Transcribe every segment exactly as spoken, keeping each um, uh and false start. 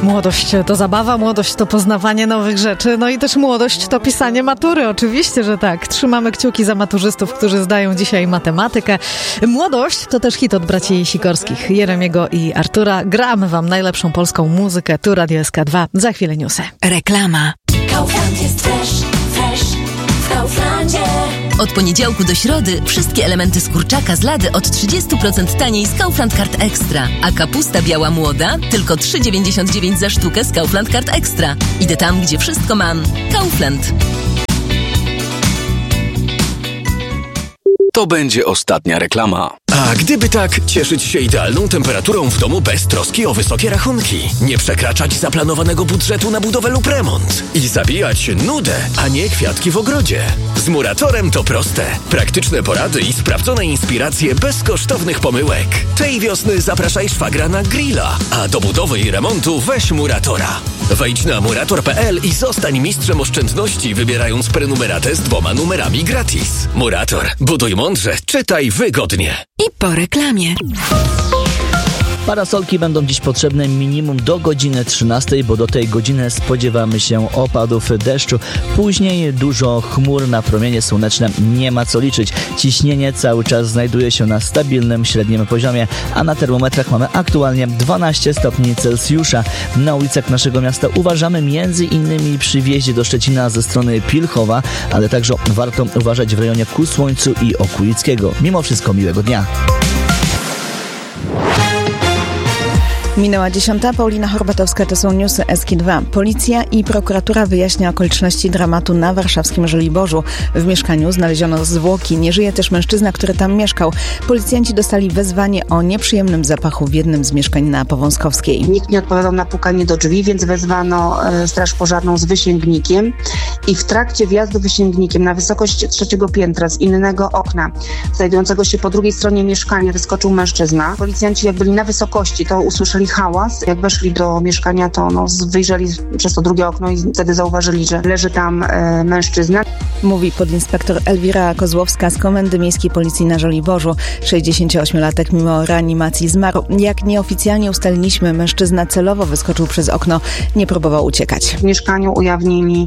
Młodość to zabawa, młodość to poznawanie nowych rzeczy, no i też młodość to pisanie matury, oczywiście, że tak. Trzymamy kciuki za maturzystów, którzy zdają dzisiaj matematykę. Młodość to też hit od braci Sikorskich, Jeremiego i Artura. Gramy wam najlepszą polską muzykę, tu Radio S K dwa, za chwilę newsy. Reklama. Kaufland jest fresh, fresh w Kauflandzie. Od poniedziałku do środy wszystkie elementy z kurczaka z lady od trzydzieści procent taniej z Kaufland Card Extra. A kapusta biała młoda tylko trzy dziewięćdziesiąt dziewięć za sztukę z Kaufland Card Extra. Idę tam, gdzie wszystko mam. Kaufland. To będzie ostatnia reklama. A gdyby tak, cieszyć się idealną temperaturą w domu bez troski o wysokie rachunki, nie przekraczać zaplanowanego budżetu na budowę lub remont i zabijać nudę, a nie kwiatki w ogrodzie. Z Muratorem to proste. Praktyczne porady i sprawdzone inspiracje bez kosztownych pomyłek. Tej wiosny zapraszaj szwagra na grilla, a do budowy i remontu weź Muratora. Wejdź na murator kropka p l i zostań mistrzem oszczędności, wybierając prenumeratę z dwoma numerami gratis. Murator. Buduj mądrze, czytaj wygodnie. I po reklamie. Parasolki będą dziś potrzebne minimum do godziny trzynastej, bo do tej godziny spodziewamy się opadów deszczu. Później dużo chmur, na promienie słoneczne nie ma co liczyć. Ciśnienie cały czas znajduje się na stabilnym średnim poziomie, a na termometrach mamy aktualnie dwanaście stopni Celsjusza. Na ulicach naszego miasta uważamy między innymi przy wjeździe do Szczecina ze strony Pilchowa, ale także warto uważać w rejonie Ku Słońcu i Okulickiego. Mimo wszystko miłego dnia. Minęła dziesiąta. Paulina Horbatowska, to są newsy S K dwa. Policja i prokuratura wyjaśnia okoliczności dramatu na warszawskim Żoliborzu. W mieszkaniu znaleziono zwłoki. Nie żyje też mężczyzna, który tam mieszkał. Policjanci dostali wezwanie o nieprzyjemnym zapachu w jednym z mieszkań na Powązkowskiej. Nikt nie odpowiadał na pukanie do drzwi, więc wezwano e, straż pożarną z wysięgnikiem i w trakcie wjazdu wysięgnikiem na wysokość trzeciego piętra z innego okna, znajdującego się po drugiej stronie mieszkania, wyskoczył mężczyzna. Policjanci, jak byli na wysokości, to usłyszeli hałas. Jak weszli do mieszkania, to no, wyjrzeli przez to drugie okno i wtedy zauważyli, że leży tam e, mężczyzna. Mówi podinspektor Elwira Kozłowska z Komendy Miejskiej Policji na Żoliborzu. sześćdziesięcioośmiolatek mimo reanimacji zmarł. Jak nieoficjalnie ustaliliśmy, mężczyzna celowo wyskoczył przez okno, nie próbował uciekać. W mieszkaniu ujawnili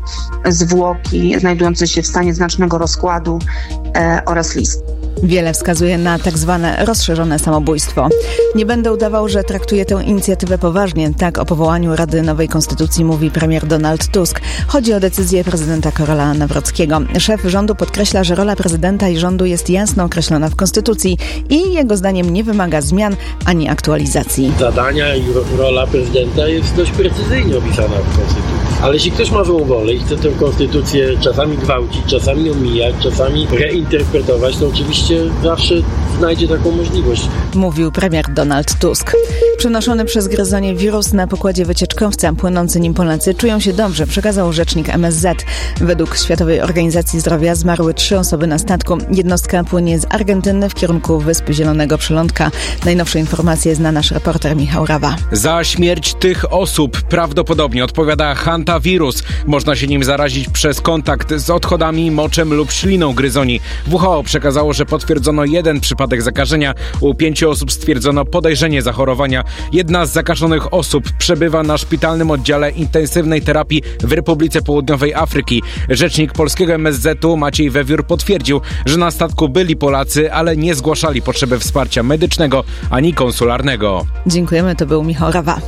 zwłoki znajdujące się w stanie znacznego rozkładu e, oraz list. Wiele wskazuje na tak zwane rozszerzone samobójstwo. Nie będę udawał, że traktuję tę inicjatywę poważnie. Tak o powołaniu Rady Nowej Konstytucji mówi premier Donald Tusk. Chodzi o decyzję prezydenta Karola Nawrockiego. Szef rządu podkreśla, że rola prezydenta i rządu jest jasno określona w Konstytucji i jego zdaniem nie wymaga zmian ani aktualizacji. Zadania i rola prezydenta jest dość precyzyjnie opisana w Konstytucji. Ale jeśli ktoś ma złą wolę i chce tę Konstytucję czasami gwałcić, czasami omijać, czasami reinterpretować, to oczywiście zawsze znajdzie taką możliwość. Mówił premier Donald Tusk. Przenoszony przez gryzonie wirus na pokładzie wycieczkowca, płynący nim Polacy czują się dobrze, przekazał rzecznik M S Z. Według Światowej Organizacji Zdrowia zmarły trzy osoby na statku. Jednostka płynie z Argentyny w kierunku Wysp Zielonego Przylądka. Najnowsze informacje zna nasz reporter Michał Rawa. Za śmierć tych osób prawdopodobnie odpowiada hantawirus. Można się nim zarazić przez kontakt z odchodami, moczem lub śliną gryzoni. W H O przekazało, że potwierdzono jeden przypadek zakażenia. U pięciu osób stwierdzono podejrzenie zachorowania. Jedna z zakażonych osób przebywa na szpitalnym oddziale intensywnej terapii w Republice Południowej Afryki. Rzecznik polskiego M S Z-u Maciej Wewiór potwierdził, że na statku byli Polacy, ale nie zgłaszali potrzeby wsparcia medycznego ani konsularnego. Dziękujemy, to był Michał Rawa.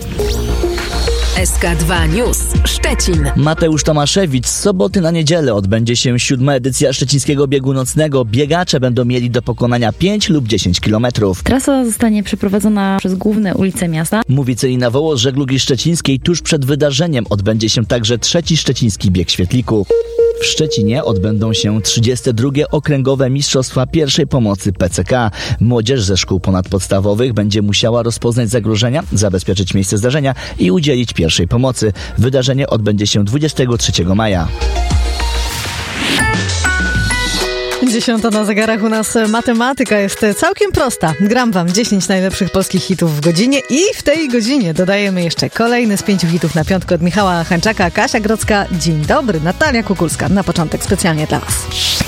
S K dwa News Szczecin. Mateusz Tomaszewicz. Z soboty na niedzielę odbędzie się siódma edycja szczecińskiego biegu nocnego. Biegacze będą mieli do pokonania pięć lub dziesięć kilometrów. Trasa zostanie przeprowadzona przez główne ulice miasta. Mówi Celina Woło z Żeglugi Szczecińskiej. Tuż przed wydarzeniem odbędzie się także trzeci szczeciński bieg świetlików. W Szczecinie odbędą się trzydzieste drugie okręgowe mistrzostwa pierwszej pomocy P C K. Młodzież ze szkół ponadpodstawowych będzie musiała rozpoznać zagrożenia, zabezpieczyć miejsce zdarzenia i udzielić pierwszej pomocy. Wydarzenie odbędzie się dwudziestego trzeciego maja. Dziesiąta na zegarach, u nas matematyka jest całkiem prosta. Gram wam dziesięć najlepszych polskich hitów w godzinie i w tej godzinie dodajemy jeszcze kolejny z pięciu hitów na piątkę od Michała Hańczaka, Kasia Grodzka. Dzień dobry, Natalia Kukulska. Na początek specjalnie dla was.